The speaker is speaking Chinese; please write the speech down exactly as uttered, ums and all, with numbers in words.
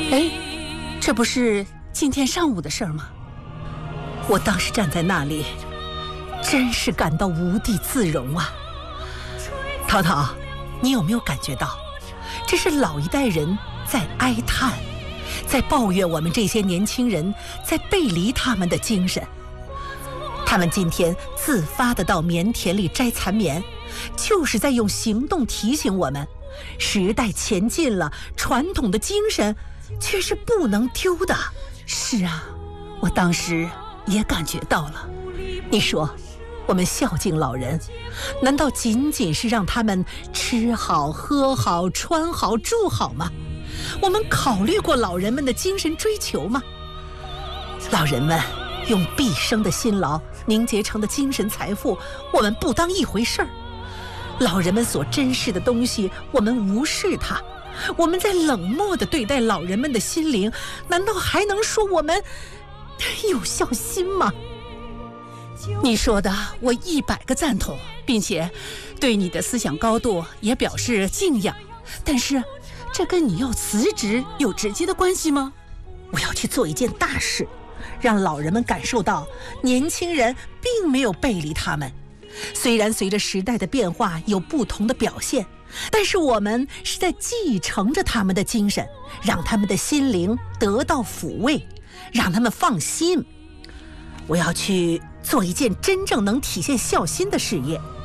哎，这不是今天上午的事儿吗？我当时站在那里，真是感到无地自容啊。涛涛，你有没有感觉到，这是老一代人在哀叹，在抱怨我们这些年轻人在背离他们的精神？他们今天自发地到棉田里摘蚕棉，就是在用行动提醒我们，时代前进了，传统的精神却是不能丢的。是啊，我当时也感觉到了。你说，我们孝敬老人，难道仅仅是让他们吃好、喝好、穿好、住好吗？我们考虑过老人们的精神追求吗？老人们用毕生的辛劳凝结成的精神财富，我们不当一回事儿。老人们所珍视的东西，我们无视它。我们在冷漠地对待老人们的心灵，难道还能说我们有孝心吗？ 你说的我一百个赞同，并且对你的思想高度也表示敬仰。但是，这跟你要辞职有直接的关系吗？ 我要去做一件大事，让老人们感受到年轻人并没有背离他们。虽然随着时代的变化有不同的表现，但是我们是在继承着他们的精神，让他们的心灵得到抚慰，让他们放心。我要去做一件真正能体现孝心的事业。